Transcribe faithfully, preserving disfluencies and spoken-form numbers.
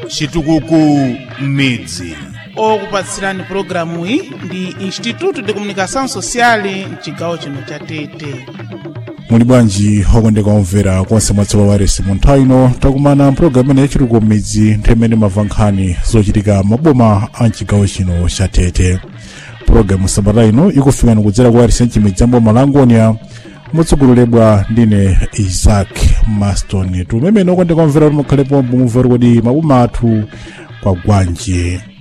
chitukuku midzi. Okupatsirani programu iyi ndi Instituto de Comunicação Social mchigawo chino cha Tete. Muli bwanji okondeka omvera konse mwatsowa waresi munthawi ino takumana mpulogalamu ine yachitukuko midzi nthemene mava nkhani zochitika maboma a mchigawo chino cha Tete. Pulogalamu sabata ino ikufikani kudzera kwa waresi mchimidzi amboma la Angonia mutsogoleredwa ndine Isaac Maston. Tumemene okondeka omvera mukhalepo mumvera kodi maboma athu kwa gwanji.